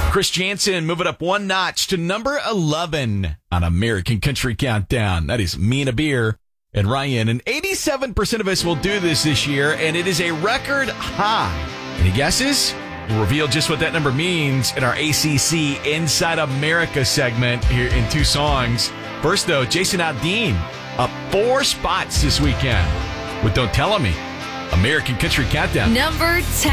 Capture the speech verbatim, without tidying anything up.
Chris Jansen moving up one notch to number eleven on American Country Countdown. That is Mina Beer and Ryan. And eighty-seven percent of us will do this this year, and it is a record high. Any guesses? We'll reveal just what that number means in our A C C Inside America segment here in two songs. First, though, Jason Aldean up four spots this weekend with Don't Tell Me. American Country Countdown. Number ten.